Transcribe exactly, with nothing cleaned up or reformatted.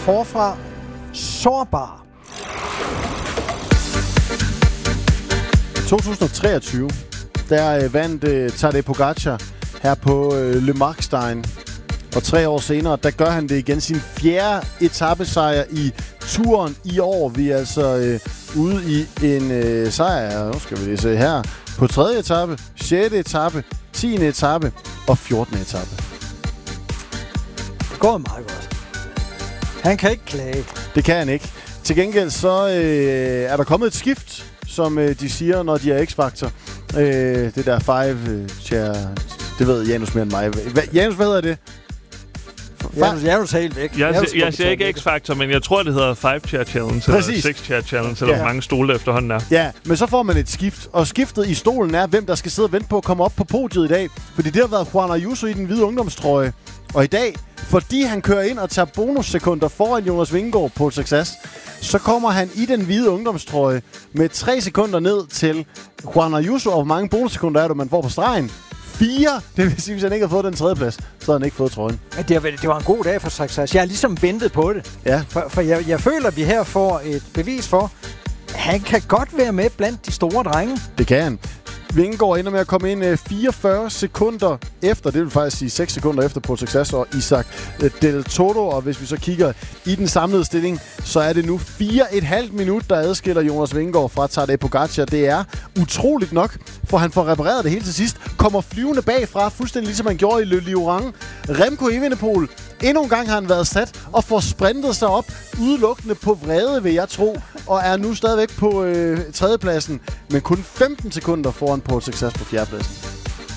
forfra. Sårbar. to tusind treogtyve, der øh, vandt øh, Tadej Pogačar her på øh, Le Markstein. Og tre år senere, der gør han det igen. Sin fjerde etapesejr i turen i år. Vi er altså øh, ude i en øh, sejr, nu skal vi lige se her, på tredje etape, sjette etape, tiende etape og fjortende etape. Det går meget godt. Han kan ikke klage. Det kan han ikke. Til gengæld så øh, er der kommet et skift, som øh, de siger, når de er X-Factor. Øh, det der five øh, chair, det ved Janus mere end mig. Hva, Janus, hvad hedder det? Janus, Janus er helt væk. Jeg, jeg, jeg siger ikke X-Factor, men jeg tror, det hedder five chair challenge. Præcis. Eller six chair challenge, eller ja. Mange stole efterhånden er. Ja, men så får man et skift. Og skiftet i stolen er, hvem der skal sidde og vente på at komme op på podiet i dag. Fordi det har været Juan Ayuso i den hvide ungdomstrøje. Og i dag, fordi han kører ind og tager bonussekunder foran Jonas Vingegaard på Success, så kommer han i den hvide ungdomstrøje med tre sekunder ned til Juan Ayuso. Og hvor mange bonussekunder er det, man får på stregen? Fire. Det vil sige, hvis han ikke havde fået den tredje plads, så havde han ikke fået trøjen. Det, har, det var en god dag for Success. Jeg har ligesom ventet på det. Ja. For, for jeg, jeg føler, at vi her får et bevis for, at han kan godt være med blandt de store drenge. Det kan han. Vingegaard ender med at komme ind fireogfyrre sekunder efter, det vil faktisk sige seks sekunder efter på Success og Isaac Del Toro. Og hvis vi så kigger i den samlede stilling, så er det nu fire og et halvt minut, der adskiller Jonas Vingegaard fra Tadej Pogačar. Det er utroligt nok, for han får repareret det hele til sidst. Kommer flyvende bagfra, fuldstændig ligesom han gjorde i Le Liorang. Remco Evenepoel, endnu en gang har han været sat og får sprintet sig op udelukkende på vrede, vil jeg tro. Og er nu stadigvæk på øh, tredjepladsen, men kun femten sekunder foran på Success på fjerdepladsen.